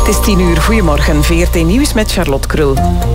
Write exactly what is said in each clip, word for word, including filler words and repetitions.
Het is tien uur. Goedemorgen. V R T Nieuws met Charlotte Krul.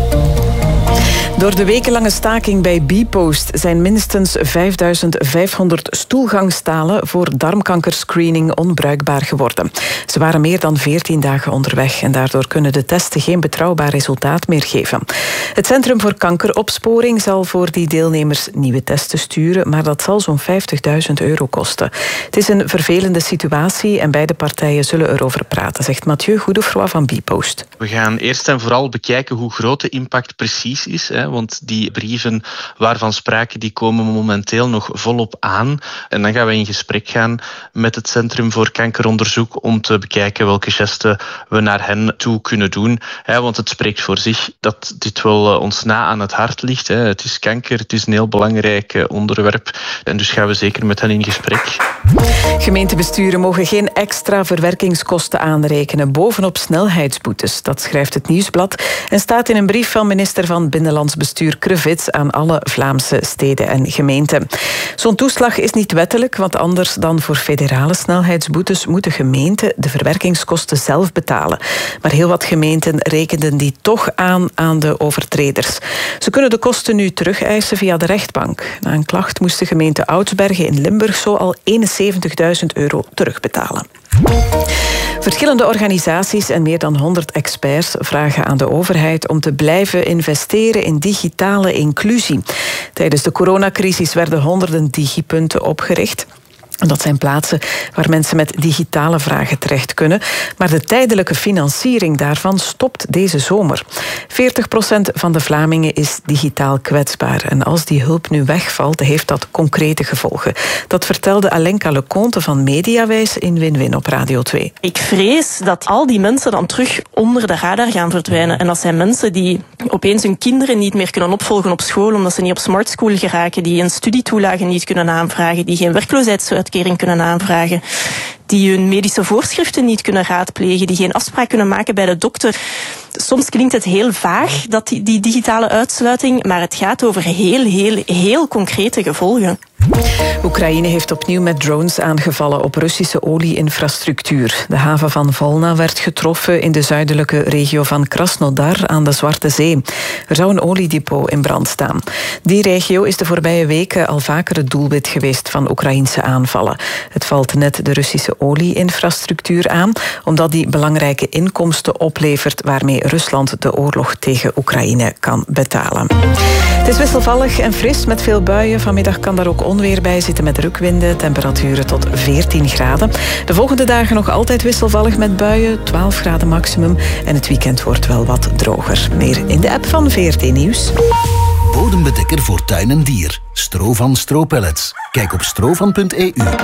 Door de wekenlange staking bij Bpost zijn minstens vijfduizend vijfhonderd stoelgangstalen voor darmkankerscreening onbruikbaar geworden. Ze waren meer dan veertien dagen onderweg en daardoor kunnen de testen geen betrouwbaar resultaat meer geven. Het Centrum voor Kankeropsporing zal voor die deelnemers nieuwe testen sturen, maar dat zal zo'n vijftigduizend euro kosten. Het is een vervelende situatie en beide partijen zullen erover praten, zegt Mathieu Goedefroy van Bpost. We gaan eerst en vooral bekijken hoe groot de impact precies is, hè, want die brieven waarvan sprake, die komen momenteel nog volop aan. En dan gaan we in gesprek gaan met het Centrum voor Kankeronderzoek om te bekijken welke gesten we naar hen toe kunnen doen. Hè, want het spreekt voor zich dat dit wel ons na aan het hart ligt. Hè. Het is kanker, het is een heel belangrijk onderwerp. En dus gaan we zeker met hen in gesprek. Gemeentebesturen mogen geen extra verwerkingskosten aanrekenen bovenop snelheidsboetes. Dat schrijft het Nieuwsblad en staat in een brief van minister van Binnenlands Bestuur Krevits aan alle Vlaamse steden en gemeenten. Zo'n toeslag is niet wettelijk, want anders dan voor federale snelheidsboetes moeten gemeenten de verwerkingskosten zelf betalen. Maar heel wat gemeenten rekenden die toch aan aan de overtreders. Ze kunnen de kosten nu terugeisen via de rechtbank. Na een klacht moest de gemeente Oudsbergen in Limburg zo al eenenzeventigduizend euro terugbetalen. Verschillende organisaties en meer dan honderd experts vragen aan de overheid om te blijven investeren in digitale inclusie. Tijdens de coronacrisis werden honderden digipunten opgericht. Dat zijn plaatsen waar mensen met digitale vragen terecht kunnen. Maar de tijdelijke financiering daarvan stopt deze zomer. veertig procent van de Vlamingen is digitaal kwetsbaar. En als die hulp nu wegvalt, heeft dat concrete gevolgen. Dat vertelde Alenka Leconte van Mediawijs in Win-Win op Radio twee. Ik vrees dat al die mensen dan terug onder de radar gaan verdwijnen. En dat zijn mensen die opeens hun kinderen niet meer kunnen opvolgen op school omdat ze niet op Smart School geraken, die een studietoelage niet kunnen aanvragen, die geen werkloosheidsuitkering kunnen aanvragen, die hun medische voorschriften niet kunnen raadplegen, die geen afspraak kunnen maken bij de dokter. Soms klinkt het heel vaag, dat die, die digitale uitsluiting, maar het gaat over heel, heel, heel concrete gevolgen. Oekraïne heeft opnieuw met drones aangevallen op Russische olie-infrastructuur. De haven van Volna werd getroffen in de zuidelijke regio van Krasnodar aan de Zwarte Zee. Er zou een oliedepot in brand staan. Die regio is de voorbije weken al vaker het doelwit geweest van Oekraïnse aanvallen. Het valt net de Russische olie-infrastructuur aan, omdat die belangrijke inkomsten oplevert waarmee Rusland de oorlog tegen Oekraïne kan betalen. Het is wisselvallig en fris met veel buien. Vanmiddag kan daar ook onweer bij zitten met rukwinden. Temperaturen tot veertien graden. De volgende dagen nog altijd wisselvallig met buien. twaalf graden maximum. En het weekend wordt wel wat droger. Meer in de app van V R T Nieuws. Bodembedekker voor tuin en dier. Strovan Stropellets. Kijk op strovan punt e u.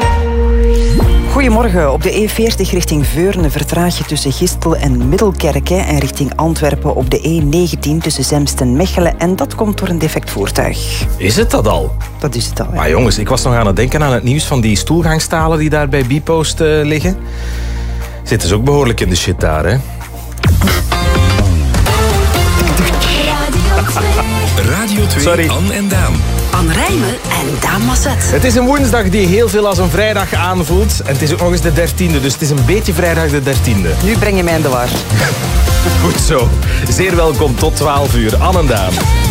Goedemorgen. Op de E veertig richting Veurne vertraag je tussen Gistel en Middelkerk en richting Antwerpen op de E negentien tussen Zemst en Mechelen. En dat komt door een defect voertuig. Is het dat al? Dat is het al, ja. Maar jongens, ik was nog aan het denken aan het nieuws van die stoelgangstalen die daar bij Bpost uh, liggen. Zitten ze ook behoorlijk in de shit daar, hè? Radio twee, Sorry. Anne en Daan. Anne Rijmen en Daan Masset. Het is een woensdag die heel veel als een vrijdag aanvoelt. En het is ook nog eens de dertiende, dus het is een beetje vrijdag de dertiende. Nu breng je mij in de war. Goed zo. Zeer welkom tot twaalf uur. Anne en Daan.